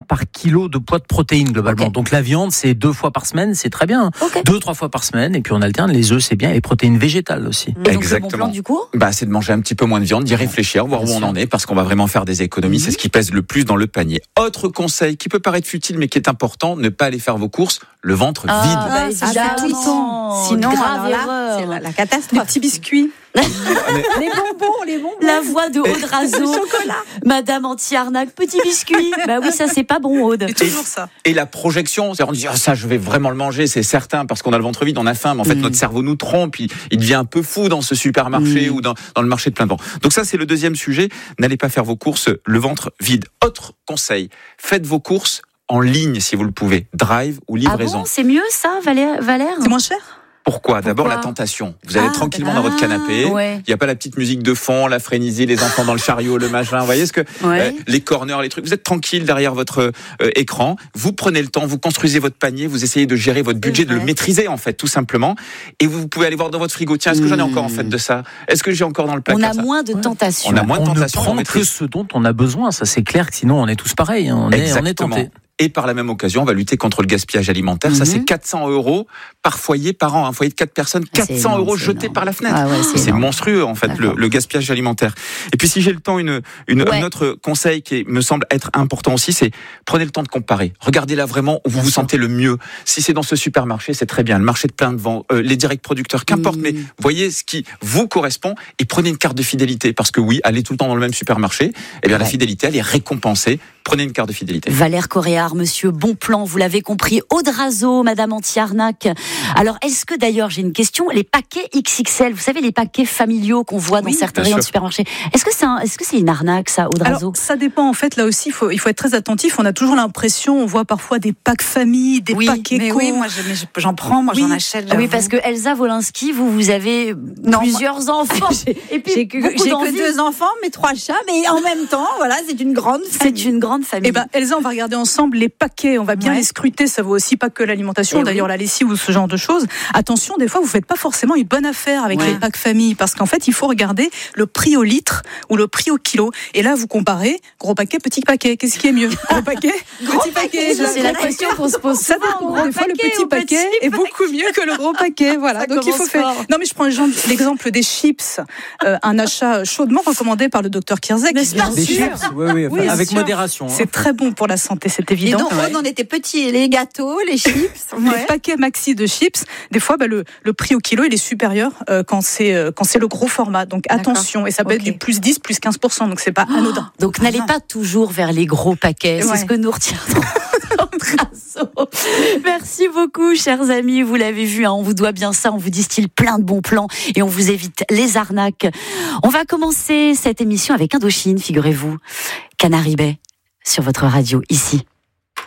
par kilo de poids de protéines globalement. Okay. Donc la viande, c'est 2 fois par semaine, c'est très bien. Okay. 2-3 fois par semaine, et puis on alterne. Les œufs, c'est bien, et les protéines végétales aussi. Et donc Exactement. le bon plan du coup C'est de manger un petit peu moins de viande, d'y réfléchir, voir où on en est, parce qu'on va vraiment faire des économies. C'est ce qui pèse le plus dans le panier. Autre conseil qui peut paraître futile, mais qui est important, ne pas aller faire vos courses le ventre vide. C'est tout le temps. Sinon, grave alors là, erreur. c'est la catastrophe. Les petits biscuits. Les bonbons. La voix de Aude Razo. Madame anti-arnaque, petit biscuit. Bah oui, ça c'est pas bon, Aude. C'est toujours ça. Et la projection, c'est on dit ça je vais vraiment le manger, c'est certain, parce qu'on a le ventre vide, on a faim, mais en fait notre cerveau nous trompe, il devient un peu fou dans ce supermarché ou dans le marché de plein vent. Donc ça c'est le deuxième sujet, n'allez pas faire vos courses le ventre vide. Autre conseil, faites vos courses en ligne si vous le pouvez, drive ou livraison. Ah bon, c'est mieux ça, Valère? C'est moins cher? Pourquoi ? D'abord la tentation. Vous allez tranquillement dans votre canapé. Ouais. Il n'y a pas la petite musique de fond, la frénésie, les enfants dans le chariot, le machin. Vous voyez ce que les corners, les trucs. Vous êtes tranquille derrière votre écran. Vous prenez le temps, vous construisez votre panier, vous essayez de gérer votre budget, de le maîtriser en fait, tout simplement. Et vous pouvez aller voir dans votre frigo. Tiens, est-ce que j'en ai encore en fait de ça ? Est-ce que j'ai encore dans le placard ? On a moins de tentations. On a moins de On ne tentations. prend que ce dont on a besoin. Ça c'est clair que sinon on est tous pareils. On est tentés. Et par la même occasion, on va lutter contre le gaspillage alimentaire. Ça, c'est 400 € par foyer par an. Un foyer de 4 personnes, 400 € jetés par la fenêtre. C'est monstrueux, en fait, le gaspillage alimentaire. Et puis, si j'ai le temps, un autre conseil qui me semble être important aussi, c'est prenez le temps de comparer. Regardez là vraiment où vous vous sentez le mieux. Si c'est dans ce supermarché, c'est très bien. Le marché de plein de vent, les directs producteurs, qu'importe. Mais voyez ce qui vous correspond et prenez une carte de fidélité. Parce que oui, aller tout le temps dans le même supermarché, eh bien, la fidélité, elle est récompensée. Prenez une carte de fidélité. Valère Coréard, monsieur Bon Plan, vous l'avez compris. Aude Razo, madame anti-arnaque. Alors, est-ce que d'ailleurs, j'ai une question, les paquets XXL, vous savez, les paquets familiaux qu'on voit dans certains rayons de supermarché, est-ce que c'est une arnaque, ça, Aude Razo ? Alors, ça dépend, en fait, là aussi, il faut être très attentif. On a toujours l'impression, on voit parfois des packs famille, des packs éco. Oui, moi j'en prends, j'en achète. Oui, parce que Elsa Wolinski, vous avez plusieurs enfants. Et puis, j'ai que 2 enfants, mais 3 chats, mais en même temps, voilà, c'est une grande famille. C'est une grande famille. Eh ben, Elsa, on va regarder ensemble les paquets, on va bien les scruter, ça vaut aussi pas que l'alimentation, d'ailleurs la lessive ou ce genre de choses. Attention, des fois vous faites pas forcément une bonne affaire avec les packs famille, parce qu'en fait il faut regarder le prix au litre ou le prix au kilo. Et là vous comparez gros paquet, petit paquet, qu'est-ce qui est mieux ? Gros paquet, petit paquet. C'est la question qu'on se pose. Ça dépend, des fois le petit paquet est beaucoup mieux que le gros paquet, voilà. Donc il faut faire. Non mais je prends l'exemple des chips, un achat chaudement recommandé par le docteur Kierzek. Des chips, oui, avec modération. C'est très bon pour la santé, c'est évident. Et donc, on était petits, les gâteaux, les chips. Les paquets maxi de chips, des fois, le prix au kilo, il est supérieur quand c'est le gros format. Donc, attention. Et ça peut être du plus 10, plus 15%. Donc, c'est pas anodin. Donc, n'allez pas toujours vers les gros paquets. C'est ce que nous retiendrons. Merci beaucoup, chers amis. Vous l'avez vu, on vous doit bien ça. On vous distille plein de bons plans et on vous évite les arnaques. On va commencer cette émission avec Indochine, figurez-vous. Canary Bay sur votre radio, ici.